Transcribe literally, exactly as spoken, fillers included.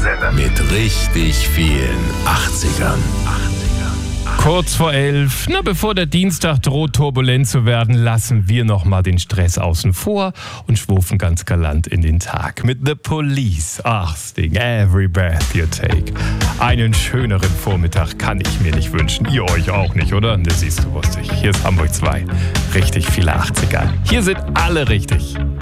Radiosender. Mit richtig vielen achtzigern. Kurz vor elf, na bevor der Dienstag droht turbulent zu werden, lassen wir nochmal den Stress außen vor und schwufen ganz galant in den Tag. Mit The Police, ach Sting, Every Breath You Take. Einen schöneren Vormittag kann ich mir nicht wünschen. Ihr euch auch nicht, oder? Das siehst du, wusste ich. Hier ist Hamburg zwei. Richtig viele achtziger. Hier sind alle richtig.